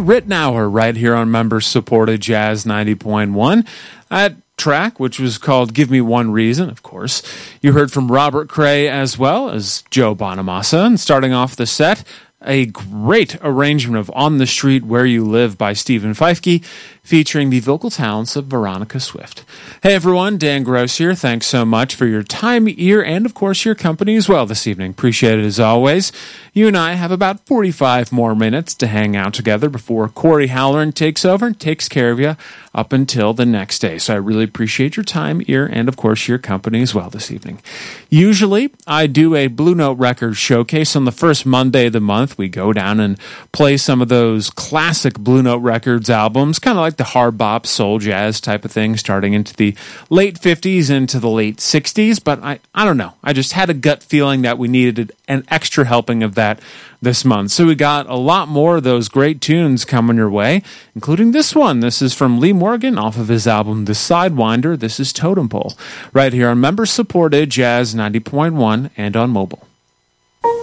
Rittenauer right here on member-supported Jazz 90.1. That track, which was called Give Me One Reason, of course. You heard from Robert Cray as well as Joe Bonamassa. And starting off the set, a great arrangement of On the Street Where You Live by Stephen Feifke, featuring the vocal talents of Veronica Swift. Hey everyone, Dan Gross here. Thanks so much for your time, ear, and of course your company as well this evening. Appreciate it as always. You and I have about 45 more minutes to hang out together before Corey Halloran takes over and takes care of you up until the next day. So I really appreciate your time, ear, and of course your company as well this evening. Usually I do a Blue Note Records showcase on the first Monday of the month. We go down and play some of those classic Blue Note Records albums, kind of like the hard bop, soul jazz type of thing, starting into the late 50s into the late 60s. But I don't know. I just had a gut feeling that we needed an extra helping of that this month. So we got a lot more of those great tunes coming your way, including this one. This is from Lee Morgan off of his album The Sidewinder. This is Totem Pole, right here on member-supported Jazz 90.1 and on mobile.